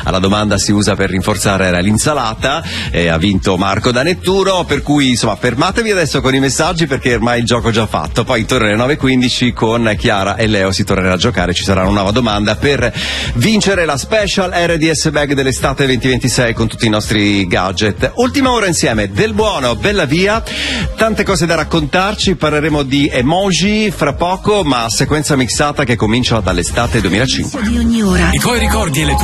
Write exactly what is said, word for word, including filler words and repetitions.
alla domanda si usa per rinforzare era l'insalata, e ha vinto Marco da Nettuno, per cui insomma fermatevi adesso con i messaggi perché ormai il gioco è già fatto. Poi intorno alle nove e quindici con Chiara e Leo si tornerà a giocare, ci sarà una nuova domanda per vincere la special R D S bag dell'estate duemilaventisei con tutti i nostri gadget. Ultima ora insieme, Del Buono, Bella Via, tante cose da raccontarci, parleremo di emoji fra poco, ma sequenza mixata che comincia dall'estate duemilacinque. Di ogni ora. I tuoi ricordi e le tue